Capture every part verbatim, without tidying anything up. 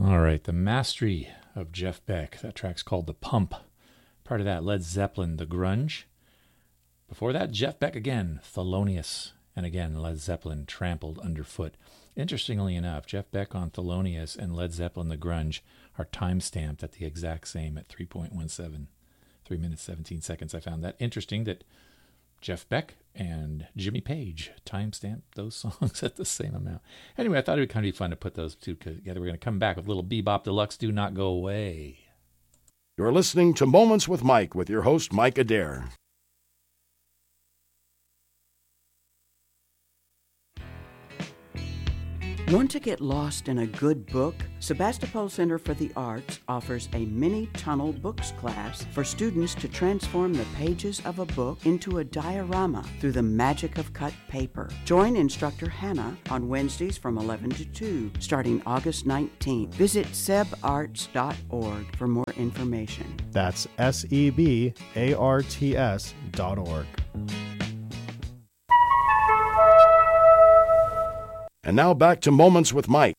All right, The Mastery of Jeff Beck. That track's called The Pump. Part of that, Led Zeppelin, The Grunge. Before that, Jeff Beck again, Thelonious. And again, Led Zeppelin, Trampled Underfoot. Interestingly enough, Jeff Beck on Thelonious and Led Zeppelin, The Grunge are time-stamped at the exact same at three point one seven, three minutes, seventeen seconds. I found that interesting that Jeff Beck and Jimmy Page time-stamped those songs at the same amount. Anyway, I thought it would kind of be fun to put those two together. We're going to come back with a little Bebop Deluxe. Do not go away. You're listening to Moments with Mike with your host, Mike Adair. Want to get lost in a good book? Sebastopol Center for the Arts offers a mini tunnel books class for students to transform the pages of a book into a diorama through the magic of cut paper. Join instructor Hannah on Wednesdays from eleven to two, starting August nineteenth. Visit seb arts dot org for more information. That's S E B A R T S dot org. And now back to Moments with Mike.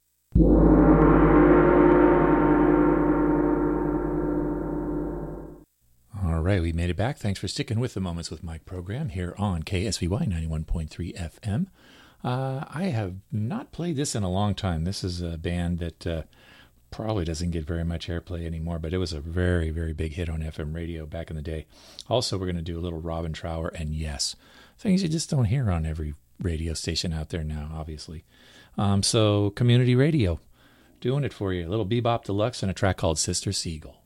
All right, we made it back. Thanks for sticking with the Moments with Mike program here on K S V Y ninety-one point three F M. Uh, I have not played this in a long time. This is a band that uh, probably doesn't get very much airplay anymore, but it was a very, very big hit on F M radio back in the day. Also, we're going to do a little Robin Trower and Yes, things you just don't hear on every radio station out there now, obviously. Um, so community radio, doing it for you. A little Bebop Deluxe and a track called Sister Seagull.